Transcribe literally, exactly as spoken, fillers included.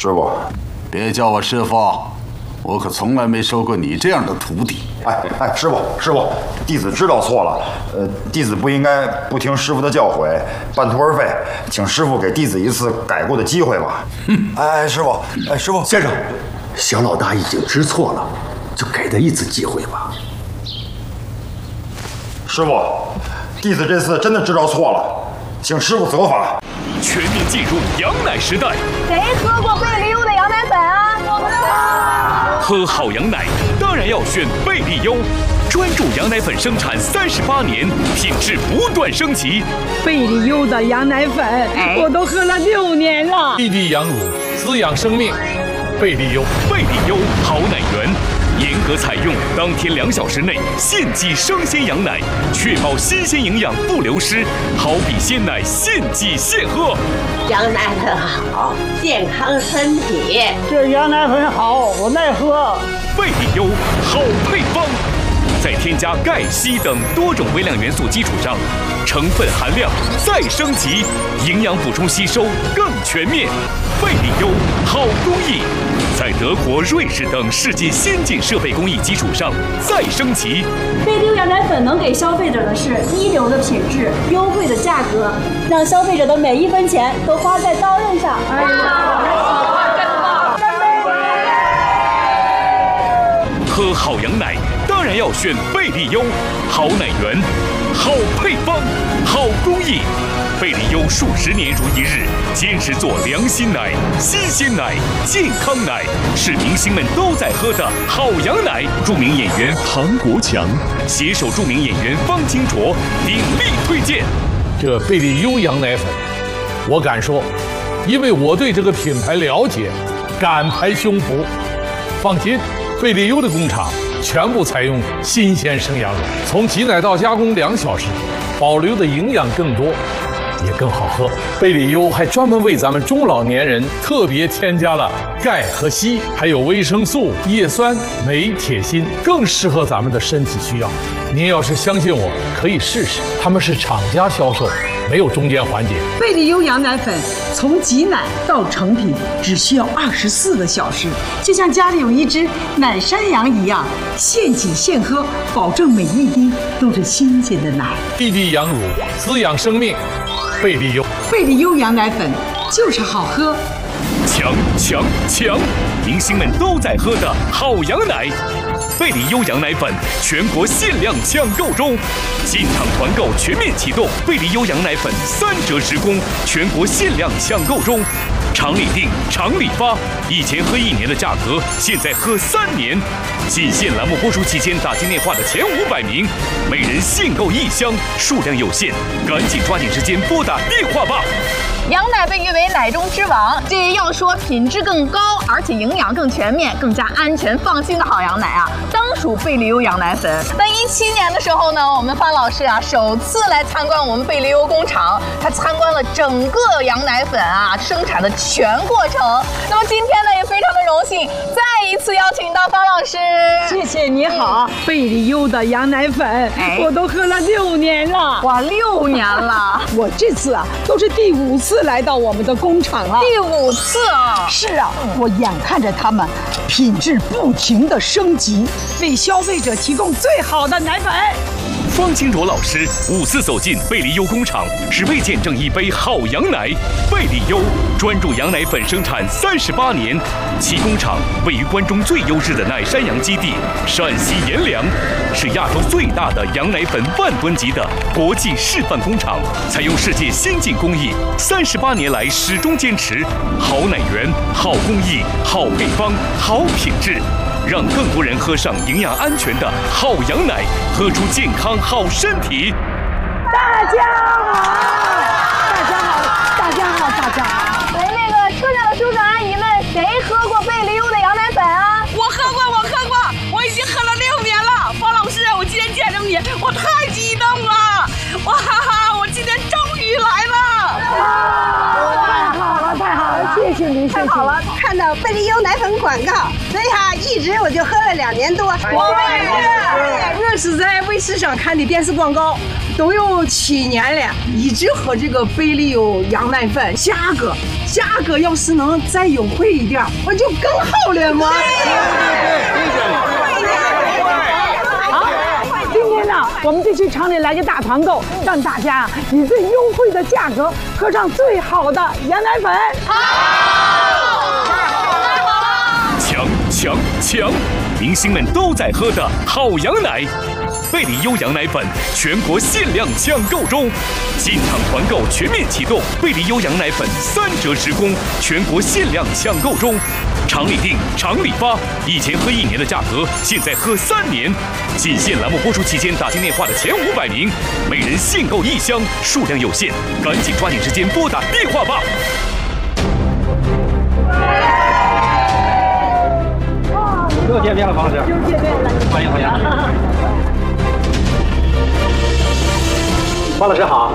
师傅， 别叫我师傅，我可从来没收过你这样的徒弟。 哎哎，师傅师傅，弟子知道错了，呃，弟子不应该不听师傅的教诲，半途而废，请师傅给弟子一次改过的机会吧。嗯，哎，师傅，哎，师傅， 先生，小老大已经知错了，就给他一次机会吧。 师傅，弟子这次真的知道错了，请师傅责罚。 全面进入羊奶时代。 谁喝过贝利优的羊奶粉啊？我们喝好羊奶当然要选贝利优，专注羊奶粉生产三十八年，品质不断升级。 贝利优的羊奶粉，我都喝了六年了。 滴滴羊乳，滋养生命。贝利优， 贝利优好奶源。严格采用当天两小时内现挤生鲜羊奶，确保新鲜营养不流失，好比鲜奶现挤现喝。 羊奶粉好，健康身体。 这羊奶粉好，我耐喝。 贝利优好配方，在添加钙、硒等多种微量元素基础上，成分含量再升级，营养补充吸收更全面。贝利优好工艺，在德国、瑞士等世界先进设备工艺基础上再升级。 贝利优羊奶粉能给消费者的是一流的品质、优惠的价格，让消费者的每一分钱都花在刀刃上。哎呀，干杯！ 喝好羊奶当然要选贝利优，好奶源，好配方，好工艺。贝利优数十年如一日，坚持做良心奶、新鲜奶、健康奶，是明星们都在喝的好羊奶。著名演员庞国强携手著名演员方清卓鼎力推荐这贝利优羊奶粉。我敢说，因为我对这个品牌了解，敢拍胸脯。放心，贝利优的工厂全部采用新鲜生羊肉，从挤奶到加工两小时，保留的营养更多，也更好喝。贝利优还专门为咱们中老年人特别添加了钙和硒，还有维生素、叶酸、镁、铁、锌，更适合咱们的身体需要。您要是相信我，可以试试，他们是厂家销售，没有中间环节。 贝利优羊奶粉从挤奶到成品只需要二十四个小时，就像家里有一只奶山羊一样，现挤现喝，保证每一滴都是新鲜的奶。 滴滴羊乳，滋养生命。贝利优， 贝利优羊奶粉就是好喝。 强强强！明星们都在喝的好羊奶，贝利优羊奶粉全国限量抢购中，进场团购全面启动，贝利优羊奶粉三折直供，全国限量抢购中。厂里订，厂里发，以前喝一年的价格，现在喝三年。仅限栏目播出期间打进电话的前五百名，每人限购一箱，数量有限，赶紧抓紧时间拨打电话吧。 羊奶被誉为奶中之王，这要说品质更高，而且营养更全面、更加安全放心的好羊奶啊，当属贝利优羊奶粉。在一七年的时候呢，我们方老师啊首次来参观我们贝利优工厂，他参观了整个羊奶粉啊生产的全过程。那么今天呢，也非常的荣幸，再一次邀请到方老师。 谢谢你好，嗯、贝利优的羊奶粉、哎、我都喝了六年了。 哇，六年了！ 我这次啊都是第五次来到我们的工厂了。 第五次啊！ 是啊，我眼看着他们品质不停的升级，为消费者提供最好的奶粉。 方清卓老师五次走进贝利优工厂，只为见证一杯好羊奶。贝利优专注羊奶粉生产三十八年，其工厂位于关中最优质的奶山羊基地陕西阎良，是亚洲最大的羊奶粉万吨级的国际示范工厂，采用世界先进工艺，三十八年来始终坚持好奶源、好工艺、好配方、好品质。让更多人喝上营养安全的好羊奶，喝出健康好身体。 大家好，大家好，大家好，大家好。 喂，那个车上的叔叔阿姨们，谁喝过贝利优的羊奶粉啊？ 我喝过，我喝过，我已经喝了六年了。方老师，我今天见着你，我太激动了！哇哈哈，我今天终于来了！ 啊，太好了，太好了，谢谢您， 太好了！看到贝利优奶粉广告，所以哈，一直我就喝了两年多。 我也是，我是在卫视上看的电视广告，都有七年了，一直喝这个贝利优羊奶粉，价格价格要是能再优惠一点，不就更好了吗？ 好，今天呢，我们就去厂里来个大团购，让大家以最优惠的价格喝上最好的羊奶粉。 好，抢抢抢！明星们都在喝的好羊奶。贝里优羊奶粉全国限量抢购中，进场团购全面启动，贝里优羊奶粉三折时供，全国限量抢购中，厂里订，厂里发，以前喝一年的价格，现在喝三年。仅限栏目播出期间打进电话的前五百名，每人限购一箱，数量有限，赶紧抓紧时间拨打电话吧。 又见面了，方老师。又见面了，欢迎欢迎。方老师好，